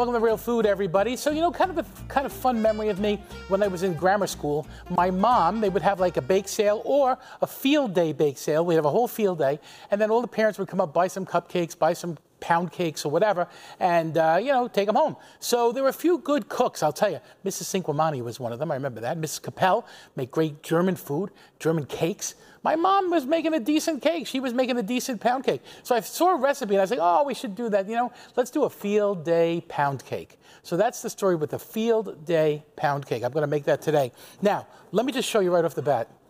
Welcome to Real Food, everybody. So, kind of fun memory of me when I was in grammar school. My mom, they would have like a bake sale or a field day bake sale. We'd have a whole field day, and then all the parents would come up, buy some cupcakes, buy some pound cakes or whatever, and, take them home. So there were a few good cooks, I'll tell you. Mrs. Cinquemani was one of them, I remember that. Mrs. Capel made great German food, German cakes. My mom was making a decent cake. She was making a decent pound cake. So I saw a recipe and I was like, oh, we should do that. Let's do a field day pound cake. So that's the story with the field day pound cake. I'm going to make that today. Now, let me just show you right off the bat.